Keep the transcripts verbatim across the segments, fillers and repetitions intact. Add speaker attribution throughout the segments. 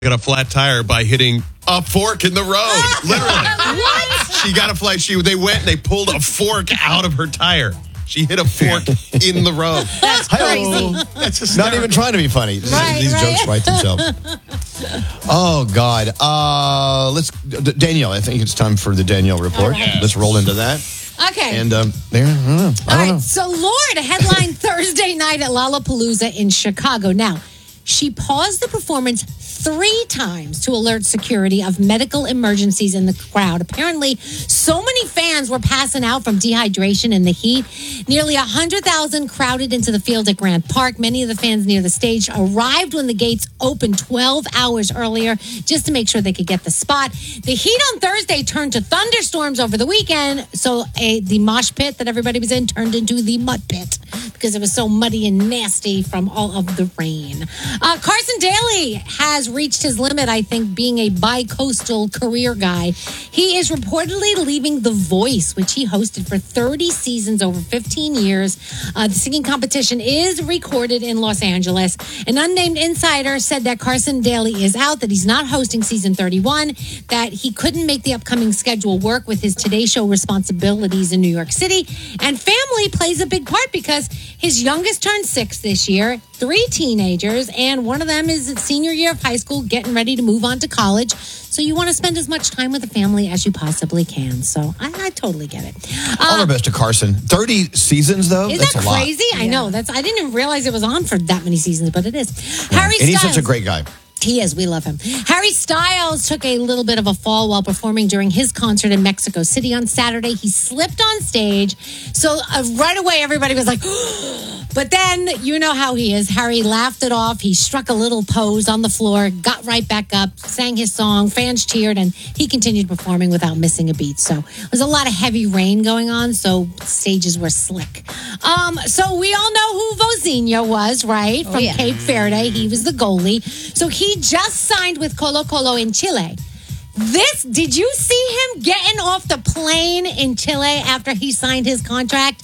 Speaker 1: got a flat tire by hitting a fork in the road. Literally.
Speaker 2: What?
Speaker 1: She got a flat. She they went and they pulled a fork out of her tire. She hit a fork in the road.
Speaker 2: That's crazy.
Speaker 1: That's hysterical.
Speaker 3: Not even trying to be funny.
Speaker 2: Right,
Speaker 3: These
Speaker 2: right.
Speaker 3: jokes write themselves. Oh, God. Uh, let's, Danielle, I think it's time for the Danielle report.
Speaker 2: Right.
Speaker 3: Let's roll into that.
Speaker 2: Okay.
Speaker 3: And um, there, I don't know. I
Speaker 2: All
Speaker 3: don't
Speaker 2: right.
Speaker 3: know.
Speaker 2: So, Lorde headlined Thursday night at Lollapalooza in Chicago. Now, she paused the performance three times to alert security of medical emergencies in the crowd. Apparently, so many fans were passing out from dehydration in the heat. Nearly one hundred thousand crowded into the field at Grant Park. Many of the fans near the stage arrived when the gates opened twelve hours earlier just to make sure they could get the spot. The heat on Thursday turned to thunderstorms over the weekend, so a, the mosh pit that everybody was in turned into the mud pit because it was so muddy and nasty from all of the rain. Uh, Carson Daly has reached his limit, I think, being a bi-coastal career guy. He is reportedly leaving The Voice, which he hosted for thirty seasons over fifteen years. Uh, the singing competition is recorded in Los Angeles. An unnamed insider said that Carson Daly is out, that he's not hosting season thirty-one, that he couldn't make the upcoming schedule work with his Today Show responsibilities in New York City. And family plays a big part because his youngest turned six this year, three teenagers, and one of them is at senior year of high school, getting ready to move on to college. So you want to spend as much time with the family as you possibly can. So I, I totally get it.
Speaker 3: All
Speaker 2: Uh,
Speaker 3: our best to Carson. thirty seasons, though?
Speaker 2: Isn't
Speaker 3: That's
Speaker 2: that
Speaker 3: a lot.
Speaker 2: crazy? I know. That's. I didn't even realize it was on for that many seasons, but it is. Harry
Speaker 3: And he's
Speaker 2: Styles.
Speaker 3: such a great guy.
Speaker 2: He is. We love him. Harry Styles took a little bit of a fall while performing during his concert in Mexico City on Saturday. He slipped on stage. So uh, right away, everybody was like, but then you know how he is. Harry laughed it off. He struck a little pose on the floor, got right back up, sang his song. Fans cheered, and he continued performing without missing a beat. So there was a lot of heavy rain going on, so stages were slick. Um, so we all know who Vozinho was, right? From
Speaker 4: Oh, yeah.
Speaker 2: Cape Verde. He was the goalie. So he just signed with Colo Colo in Chile. This, did you see him getting off the plane in Chile after he signed his contract?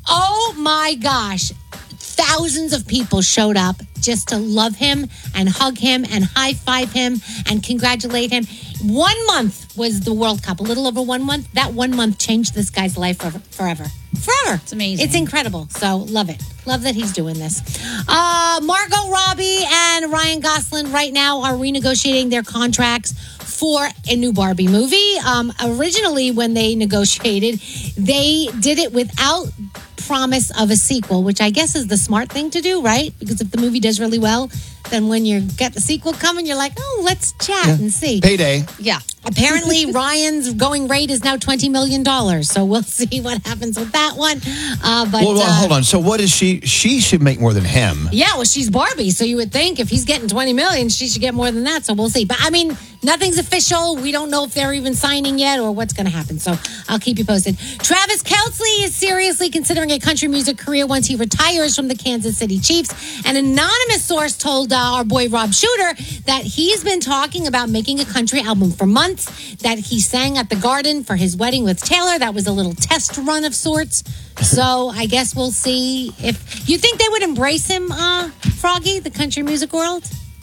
Speaker 2: Oh my gosh. Thousands of people showed up just to love him and hug him and high five him and congratulate him. One month was the World Cup, a little over one month. That one month changed this guy's life forever. Forever. Forever.
Speaker 4: It's amazing.
Speaker 2: It's incredible. So love it. Love that he's doing this. Uh, Margot Robbie and Ryan Gosling right now are renegotiating their contracts for a new Barbie movie. Um, originally, when they negotiated, they did it without promise of a sequel, which I guess is the smart thing to do, right? Because if the movie does really well, then when you get the sequel coming, you're like, oh, let's chat and see.
Speaker 3: Payday.
Speaker 4: Yeah.
Speaker 2: Apparently, Ryan's going rate is now twenty million dollars. So we'll see what happens with that one. Uh, but
Speaker 3: Well, well,
Speaker 2: uh,
Speaker 3: hold on. So what is she? She should make more than him.
Speaker 2: Yeah, well, she's Barbie, so you would think if he's getting twenty million, she should get more than that. So we'll see. But I mean, nothing's official. We don't know if they're even signing yet or what's going to happen. So I'll keep you posted. Travis Kelce is seriously considering a country music career once he retires from the Kansas City Chiefs. An anonymous source told uh, our boy Rob Shooter that he's been talking about making a country album for months. That he sang at the Garden for his wedding with Taylor. That was a little test run of sorts. So I guess we'll see if you think they would embrace him, uh, Froggy, the country music world.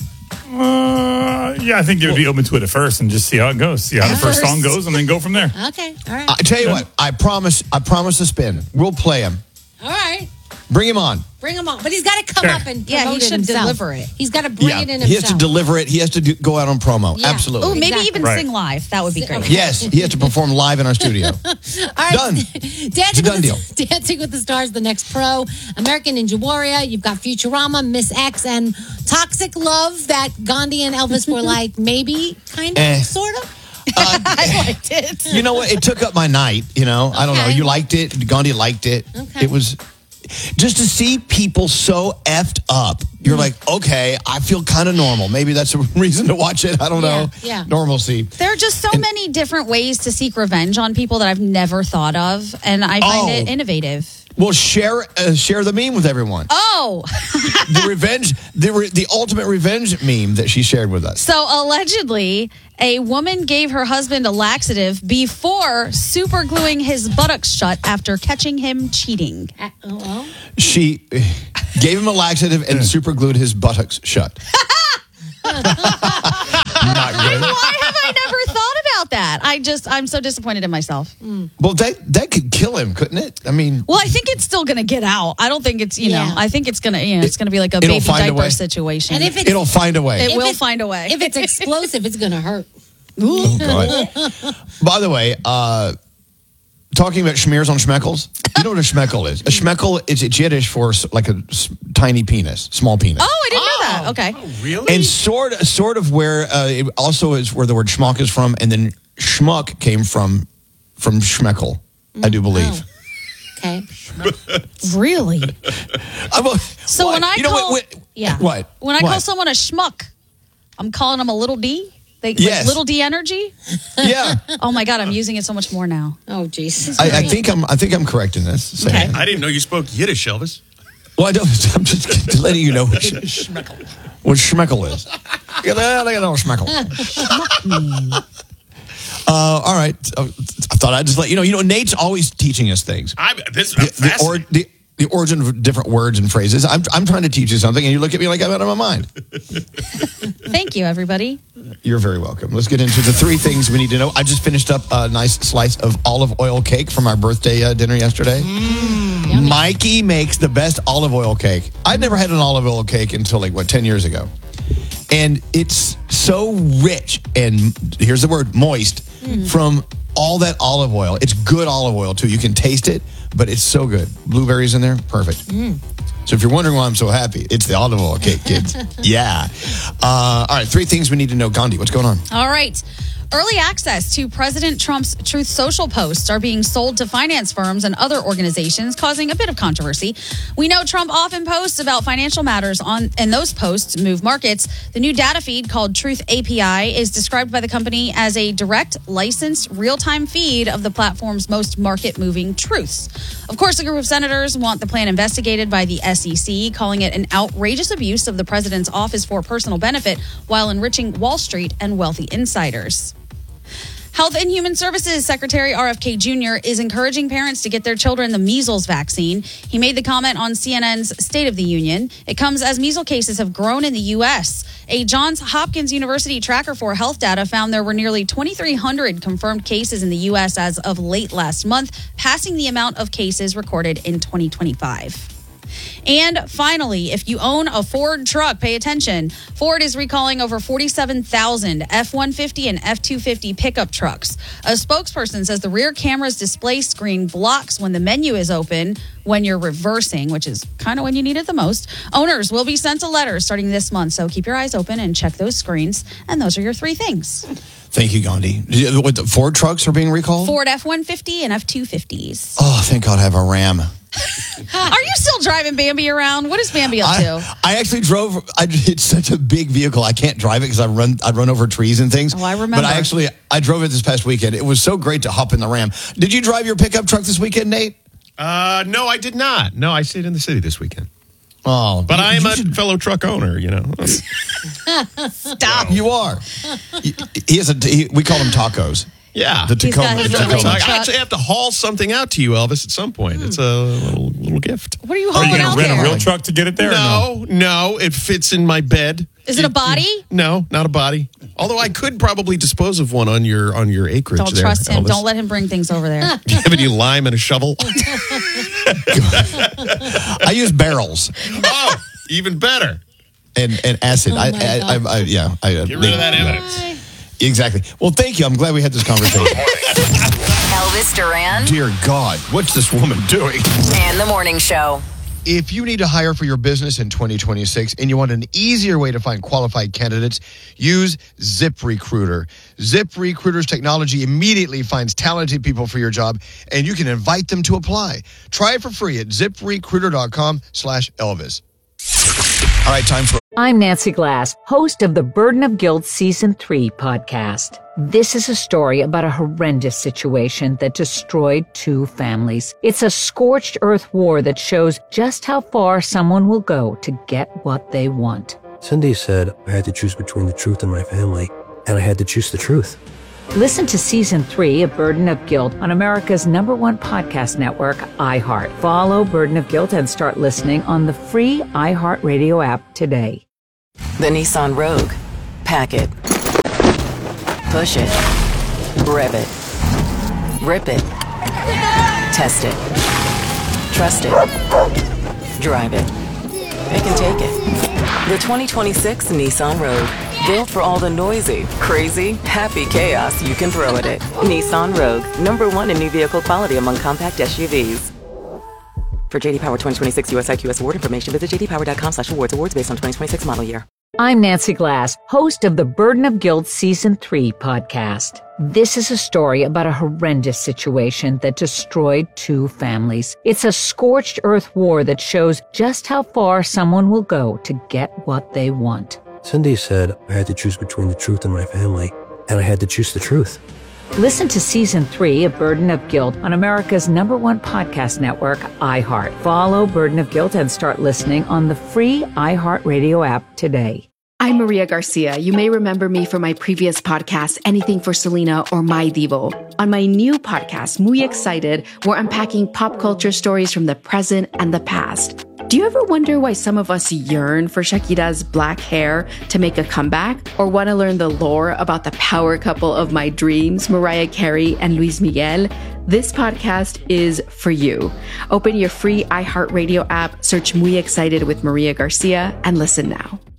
Speaker 5: Uh, yeah, I think they would be open to it at first and just see how it goes. See how the first
Speaker 2: First.
Speaker 5: song goes and then go from there.
Speaker 2: Okay, all right,
Speaker 3: I tell you what. I promise. I promise to spin. We'll play him.
Speaker 2: all right.
Speaker 3: Bring him on.
Speaker 2: Bring him on, but he's got to come
Speaker 5: Sure.
Speaker 2: up and
Speaker 4: Yeah, he
Speaker 2: promote it
Speaker 4: should
Speaker 2: himself.
Speaker 4: deliver it.
Speaker 2: He's got to bring
Speaker 3: Yeah,
Speaker 2: it in
Speaker 3: he has
Speaker 2: himself.
Speaker 3: to deliver it. He has to do, go out on promo.
Speaker 2: Yeah.
Speaker 3: Absolutely.
Speaker 4: Oh, maybe
Speaker 2: Exactly.
Speaker 4: even
Speaker 5: Right.
Speaker 4: sing live. That would be great.
Speaker 2: Okay.
Speaker 3: Yes, he has to perform live in our studio.
Speaker 2: All right.
Speaker 3: Done.
Speaker 2: Dancing,
Speaker 3: done
Speaker 2: with
Speaker 3: deal.
Speaker 2: the, Dancing with the Stars, the next pro. American Ninja Warrior. You've got Futurama, Miss X, and Toxic Love that Gandhi and Elvis were like, maybe, kind of,
Speaker 3: Eh.
Speaker 2: sort of.
Speaker 4: I liked it.
Speaker 3: You know what? It took up my night. You know, I don't know.
Speaker 2: Okay.
Speaker 3: You liked it. Gandhi liked it.
Speaker 2: Okay.
Speaker 3: It was just to see people so effed up. You're like, okay, I feel kind of normal. Maybe that's a reason to watch it. I don't know.
Speaker 2: Yeah, yeah.
Speaker 3: Normalcy.
Speaker 4: There are just so many different ways to seek revenge on people that I've never thought of, and I find
Speaker 3: Oh.
Speaker 4: it innovative.
Speaker 3: Well, share uh, share the meme with everyone.
Speaker 4: Oh,
Speaker 3: The revenge, the re- the ultimate revenge meme that she shared with us.
Speaker 4: so allegedly, a woman gave her husband a laxative before super gluing his buttocks shut after catching him cheating.
Speaker 2: Uh, oh, well.
Speaker 3: She gave him a laxative and super glued his buttocks shut.
Speaker 4: just, I'm so disappointed in myself.
Speaker 3: Well, that that could kill him, couldn't it? I mean,
Speaker 4: Well, I think it's still going to get out. I don't think it's, you
Speaker 2: Yeah.
Speaker 4: know, I think it's going to, you know, it's going to be like a
Speaker 3: It'll
Speaker 4: baby
Speaker 3: find a
Speaker 4: diaper
Speaker 3: way.
Speaker 4: situation.
Speaker 2: And if it's,
Speaker 3: it'll find a way.
Speaker 4: It
Speaker 2: if
Speaker 4: will
Speaker 2: it-
Speaker 4: find a way.
Speaker 2: if it's explosive, it's going to hurt.
Speaker 3: Oh, God. By the way, uh, talking about schmears on schmeckles, you know what a schmeckel is? A schmeckel is it's Yiddish for s- like a s- tiny penis, small penis.
Speaker 4: oh, I didn't know that. Okay.
Speaker 1: Really?
Speaker 3: And sort sort of where uh, it also is where the word schmuck is from, and then schmuck came from from schmeckel, I do believe.
Speaker 2: Okay.
Speaker 4: Really?
Speaker 3: I'm a-
Speaker 4: So
Speaker 3: what?
Speaker 4: when I
Speaker 3: you know
Speaker 4: call-
Speaker 3: what, what,
Speaker 2: Yeah.
Speaker 3: what
Speaker 4: When I
Speaker 3: What?
Speaker 4: call someone a schmuck, I'm calling them a little D. They, like
Speaker 3: Yes.
Speaker 4: little D energy.
Speaker 3: yeah,
Speaker 4: Oh my God, I'm using it so much more now.
Speaker 2: Oh, jeez.
Speaker 3: I, I think I'm I think I'm correct in this. saying that.
Speaker 1: I didn't know you spoke Yiddish, Elvis.
Speaker 3: Well, I don't. I'm just letting you know what, sh- what schmeckel is. Yeah, they got no schmeckel. Uh, all right. Uh, I thought I'd just let you know. You know, Nate's always teaching us things.
Speaker 1: I this
Speaker 3: The, the, or,
Speaker 1: fascinating.
Speaker 3: the, the origin of different words and phrases. I'm, I'm trying to teach you something, and you look at me like I'm out of my mind.
Speaker 4: Thank you, everybody.
Speaker 3: You're very welcome. Let's get into the three things we need to know. I just finished up a nice slice of olive oil cake from our birthday uh, dinner yesterday. Mikey makes the best olive oil cake. I'd never had an olive oil cake until like, what, ten years ago. And it's so rich and, here's the word, moist from all that olive oil. It's good olive oil, too. You can taste it, but it's so good. Blueberries in there, perfect. So if you're wondering why I'm so happy, it's the olive oil cake, kids. Yeah. Uh, all right, three things we need to know. Gandhi, what's going on?
Speaker 4: All right. Early access to President Trump's Truth Social posts are being sold to finance firms and other organizations, causing a bit of controversy. We know Trump often posts about financial matters on, and those posts move markets. The new data feed called Truth A P I is described by the company as a direct, licensed, real-time feed of the platform's most market-moving truths. Of course, a group of senators want the plan investigated by the S E C, calling it an outrageous abuse of the president's office for personal benefit while enriching Wall Street and wealthy insiders. Health and Human Services Secretary R F K Junior is encouraging parents to get their children the measles vaccine. He made the comment on C N N's State of the Union. It comes as measles cases have grown in the U S. A Johns Hopkins University tracker for health data found there were nearly twenty-three hundred confirmed cases in the U S as of late last month, passing the amount of cases recorded in twenty twenty-five. And finally, if you own a Ford truck, pay attention. Ford is recalling over forty-seven thousand F one fifty and F two fifty pickup trucks. A spokesperson says the rear camera's display screen blocks when the menu is open when you're reversing, which is kind of when you need it the most. Owners will be sent a letter starting this month, so keep your eyes open and check those screens. And those are your three things.
Speaker 3: Thank you, Gandhi. What, the Ford trucks are being recalled?
Speaker 4: Ford F one fifty and F two fifties.
Speaker 3: Oh, thank God I have a Ram.
Speaker 4: Are you still driving Bambi around? What is Bambi up to?
Speaker 3: I, I actually drove. I, it's such a big vehicle. I can't drive it because I run. I run over trees and things.
Speaker 4: Oh, I remember.
Speaker 3: But I actually I drove it this past weekend. It was so great to hop in the Ram. Did you drive your pickup truck this weekend, Nate?
Speaker 1: Uh, no, I did not. No, I stayed in the city this weekend.
Speaker 3: Oh,
Speaker 1: But
Speaker 3: you-
Speaker 1: I am
Speaker 3: you
Speaker 1: a
Speaker 3: should-
Speaker 1: fellow truck owner, you know.
Speaker 4: Stop.
Speaker 3: You are. He, he is a. He, we call them tacos.
Speaker 1: Yeah.
Speaker 3: The
Speaker 4: He's got
Speaker 3: Tacoma.
Speaker 4: his
Speaker 3: the
Speaker 4: little
Speaker 3: Tacoma.
Speaker 1: I
Speaker 4: truck.
Speaker 1: actually have to haul something out to you, Elvis, at some point. It's a little, little gift.
Speaker 4: What are you
Speaker 5: Are
Speaker 4: hauling
Speaker 5: you going
Speaker 4: out
Speaker 5: to rent
Speaker 4: there?
Speaker 5: a real truck to get it there? or no?
Speaker 1: No, no, it fits in my bed.
Speaker 4: Is it a body?
Speaker 1: No, not a body. Although I could probably dispose of one on your on your acreage.
Speaker 4: Don't
Speaker 1: there,
Speaker 4: trust him.
Speaker 1: Elvis.
Speaker 4: Don't let him bring things over there.
Speaker 1: Do you have any lime and a shovel?
Speaker 3: I use barrels
Speaker 1: Oh, even better.
Speaker 3: and, and acid.
Speaker 2: Oh
Speaker 3: I,
Speaker 2: my
Speaker 3: I,
Speaker 2: God.
Speaker 3: I, I, yeah. I,
Speaker 1: Get rid of that evidence.
Speaker 3: Exactly. Well, thank you. I'm glad we had this conversation.
Speaker 6: Elvis Duran
Speaker 3: Dear God, what's this woman doing?
Speaker 6: and the Morning Show.
Speaker 3: If you need to hire for your business in twenty twenty-six and you want an easier way to find qualified candidates, use ZipRecruiter. ZipRecruiter's technology immediately finds talented people for your job, and you can invite them to apply. Try it for free at ZipRecruiter.com slash Elvis. All right, time for...
Speaker 7: I'm Nancy Glass, host of the Burden of Guilt Season three podcast. This is a story about a horrendous situation that destroyed two families. It's a scorched earth war that shows just how far someone will go to get what they want.
Speaker 8: Cindy said I had to choose between the truth and my family, and I had to choose the truth.
Speaker 7: Listen to Season three of Burden of Guilt on America's number one podcast network, iHeart. Follow Burden of Guilt and start listening on the free iHeartRadio app today.
Speaker 6: The Nissan Rogue. Pack it. Push it. Rev it. Rip it. Test it. Trust it. Drive it. It can take it. The twenty twenty-six Nissan Rogue. Built for all the noisy, crazy, happy chaos you can throw at it. Nissan Rogue. Number one in new vehicle quality among compact S U Vs. For J D Power twenty twenty-six U S I Q S award information, visit j d power dot com slash awards. Awards based on twenty twenty-six model year.
Speaker 7: I'm Nancy Glass, host of the Burden of Guilt Season three podcast. This is a story about a horrendous situation that destroyed two families. It's a scorched earth war that shows just how far someone will go to get what they want.
Speaker 8: Cindy said I had to choose between the truth and my family, and I had to choose the truth.
Speaker 7: Listen to Season three of Burden of Guilt on America's number one podcast network, iHeart. Follow Burden of Guilt and start listening on the free iHeartRadio app today.
Speaker 9: I'm Maria Garcia. You may remember me from my previous podcast, Anything for Selena or My Divo. On my new podcast, Muy Excited, we're unpacking pop culture stories from the present and the past. Do you ever wonder why some of us yearn for Shakira's black hair to make a comeback? Or want to learn the lore about the power couple of my dreams, Mariah Carey and Luis Miguel? This podcast is for you. Open your free iHeartRadio app, search Muy Excited with Maria Garcia, and listen now.